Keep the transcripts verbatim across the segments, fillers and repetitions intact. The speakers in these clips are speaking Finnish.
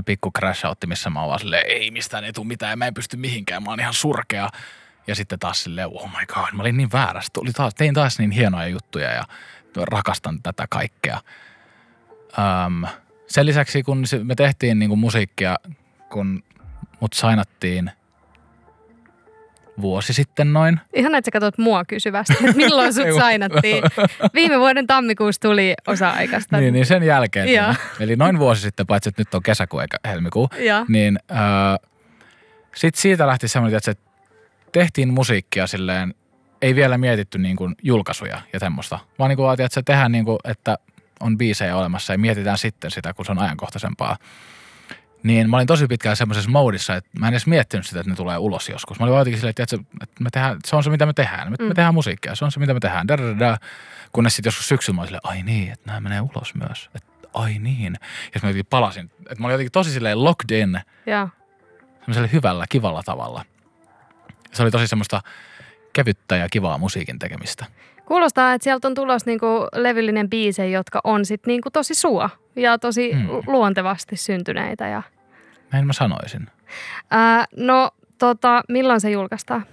sellainen pikku crash-outti, missä mä oon vaan silleen, ei mistään ei tule mitään ja mä en pysty mihinkään, mä oon ihan surkea. Ja sitten taas silleen, oh my god, mä olin niin väärässä. Tuli taas, tein taas niin hienoja juttuja ja rakastan tätä kaikkea. Öm, sen lisäksi, kun me tehtiin niin kuin musiikkia, kun mut sainattiin vuosi sitten noin. Ihan että sä katsot mua kysyvästi, että milloin sut sainattiin. Viime vuoden tammikuussa tuli osa-aikaista. Niin, niin sen jälkeen. Ja. Eli noin vuosi sitten, paitsi että nyt on kesäkuu eikä helmikuu. Ja. Niin äh, sit siitä lähti semmoinen, että tehtiin musiikkia silleen, ei vielä mietitty niin kuin julkaisuja ja semmoista. Vaan niin kuin vaatii, että se tehdään niin kuin, että on biisejä olemassa ja mietitään sitten sitä, kun se on ajankohtaisempaa. Niin mä olin tosi pitkään semmoisessa moodissa, että mä en edes miettinyt sitä, että ne tulee ulos joskus. Mä olin jotenkin silleen, että, että me tehdään, se on se, mitä me tehdään. Me, mm. me tehdään musiikkia, se on se, mitä me tehdään. Dadadada. Kunnes sitten joskus syksyllä mä olin silleen, ai niin, että nämä menee ulos myös. Että ai niin. Ja sitten mä jotenkin palasin. Että mä olin jotenkin tosi silleen locked in. Ja. Semmoiselle hyvällä, kivalla tavalla. Se oli tosi semmoista kevyttä ja kivaa musiikin tekemistä. Kuulostaa, että sieltä on tulossa niinku levyllinen biisejä, jotka on sitten niinku tosi sua ja tosi hmm. luontevasti syntyneitä. Ja... Näin mä sanoisin. Ää, no, tota, milloin se julkaistaan?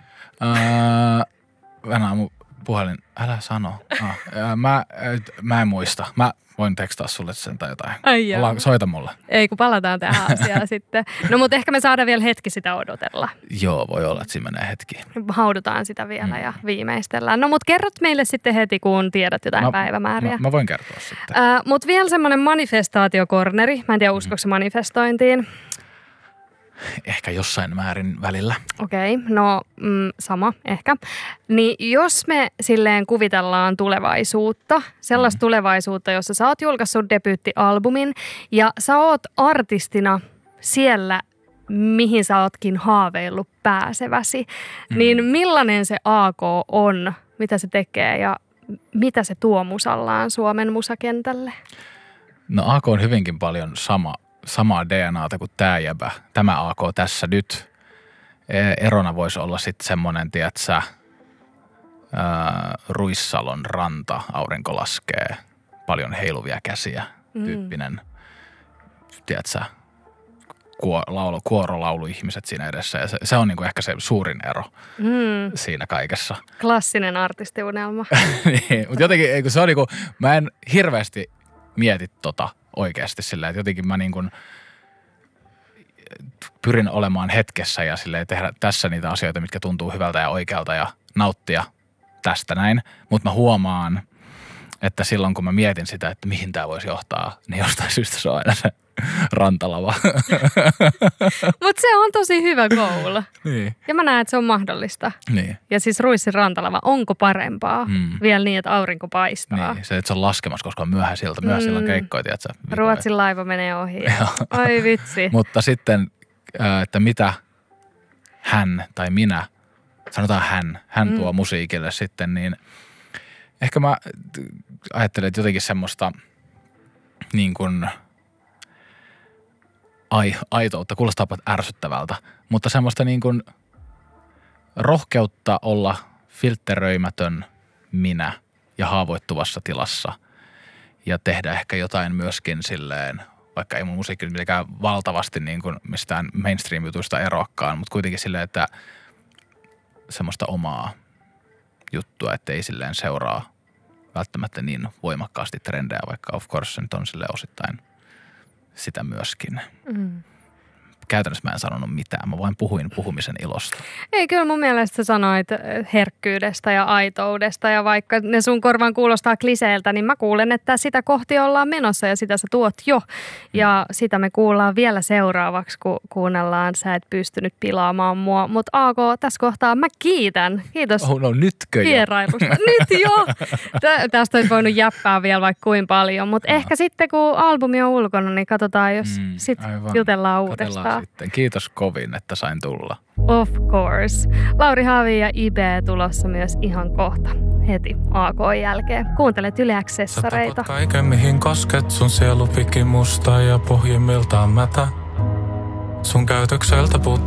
Venää mun puhelin. Älä sano. Ah, mä, mä en muista. Mä voin tekstaa sulle sen tai jotain. Ai Ollaan, soita mulle. Ei, kun palataan tähän asiaan sitten. No, mutta ehkä me saadaan vielä hetki sitä odotella. Joo, voi olla, että siinä menee hetki. Haudutaan sitä vielä mm. ja viimeistellään. No, mutta kerrot meille sitten heti, kun tiedät jotain mä, päivämääriä. Mä, mä voin kertoa sitten. Äh, mutta vielä semmoinen manifestaatiokorneri. Mä en tiedä, uskoiko se manifestointiin. Ehkä jossain määrin välillä. Okei, okay, no mm, sama ehkä. Niin jos me silleen kuvitellaan tulevaisuutta, sellaista mm. tulevaisuutta, jossa sä oot julkaissut debyyttialbumin ja sä oot artistina siellä, mihin sä ootkin haaveillut pääseväsi, mm. niin millainen se A K on, mitä se tekee ja mitä se tuo musallaan Suomen musakentälle? No A K on hyvinkin paljon sama. Samaa D N A:ta kuin tämä jäbä, tämä A K tässä nyt. Erona voisi olla sitten semmoinen, tiedätkö, ää, Ruissalon ranta, aurinko laskee, paljon heiluvia käsiä, mm. tyyppinen, tiedätkö, kuo, laulu, kuorolauluihmiset siinä edessä. Ja se, se on niinku ehkä se suurin ero mm. siinä kaikessa. Klassinen artistiunelma. Niin, mutta jotenkin, kun se on niinku, mä en hirveästi mieti tota. Oikeasti silleen, että jotenkin mä niin kuin pyrin olemaan hetkessä ja silleen tehdä tässä niitä asioita, mitkä tuntuu hyvältä ja oikealta ja nauttia tästä näin. Mutta mä huomaan, että silloin kun mä mietin sitä, että mihin tää voisi johtaa, niin jostain syystä se on aina se rantalava. Mutta se on tosi hyvä goal. Niin. Ja mä näen, että se on mahdollista. Niin. Ja siis Ruissin rantalava, onko parempaa? Mm. Vielä niin, että aurinko paistaa. Niin, se, että se on laskemassa, koska on myöhäisiltä. Myöhäisillä on keikkoja, tiedätkö? Ruotsin laiva menee ohi. Ai vitsi. Mutta sitten, että mitä hän tai minä, sanotaan hän, hän mm. tuo musiikille sitten, niin ehkä mä ajattelen, että jotenkin semmoista niin kuin ai, aitoutta, kuulostaa ärsyttävältä, mutta semmoista niin kuin rohkeutta olla filtteröimätön minä ja haavoittuvassa tilassa ja tehdä ehkä jotain myöskin silleen, vaikka ei mun musiikki nyt mitenkään valtavasti niin kuin mistään mainstream-jutuista eroakaan, mutta kuitenkin silleen, että semmoista omaa juttua, että ei silleen seuraa välttämättä niin voimakkaasti trendejä, vaikka of course se nyt on silleen osittain sitä myöskin. Mm. Käytännössä mä en sanonut mitään, mä vain puhuin puhumisen ilosta. Ei, kyllä mun mielestä sä sanoit herkkyydestä ja aitoudesta ja vaikka ne sun korvaan kuulostaa kliseeltä, niin mä kuulen, että sitä kohti ollaan menossa ja sitä sä tuot jo. Ja mm. sitä me kuullaan vielä seuraavaksi, kun kuunnellaan Sä et pystynyt pilaamaan mua. Mutta A K, tässä kohtaa mä kiitän. Kiitos oh, no, nytkö vierailusta. Nyt jo! Tä, tästä olisi voinut jäppää vielä vaikka kuin paljon, mutta no. ehkä sitten kun albumi on ulkona, niin katsotaan, jos mm, sitten jutellaan uudestaan. Sitten. Kiitos kovin, että sain tulla. Of course. Lauri Haavi ja Ibe tulossa myös ihan kohta, heti A K:n jälkeen. Kuuntelet Yle X-sessareita. Sä tapot kaiken mihin kosket, sun sielu piki musta ja pohjimmiltaan mätä. Sun käytökseltä puuttuu